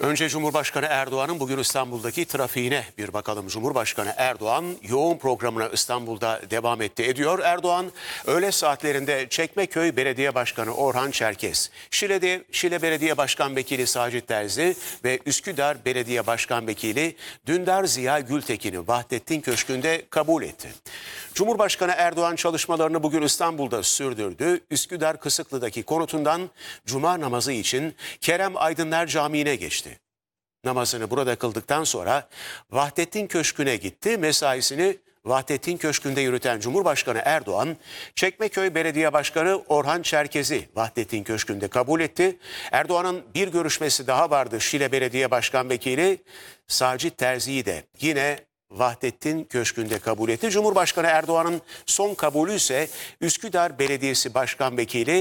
Önce Cumhurbaşkanı Erdoğan'ın bugün İstanbul'daki trafiğine bir bakalım. Cumhurbaşkanı Erdoğan yoğun programına İstanbul'da devam ediyor. Erdoğan öğle saatlerinde Çekmeköy Belediye Başkanı Orhan Çerkez, Şile Belediye Başkan Vekili Sacit Terzi ve Üsküdar Belediye Başkan Vekili Dündar Ziya Gültekin'i Vahdettin Köşkü'nde kabul etti. Cumhurbaşkanı Erdoğan çalışmalarını bugün İstanbul'da sürdürdü. Üsküdar Kısıklı'daki konutundan Cuma namazı için Kerem Aydınlar Camii'ne geçti. Namazını burada kıldıktan sonra Vahdettin Köşkü'ne gitti. Mesaisini Vahdettin Köşkü'nde yürüten Cumhurbaşkanı Erdoğan, Çekmeköy Belediye Başkanı Orhan Çerkez'i Vahdettin Köşkü'nde kabul etti. Erdoğan'ın bir görüşmesi daha vardı. Şile Belediye Başkan Vekili Sacit Terzi'yi de yine Vahdettin Köşkü'nde kabul etti. Cumhurbaşkanı Erdoğan'ın son kabulü ise Üsküdar Belediyesi Başkan Vekili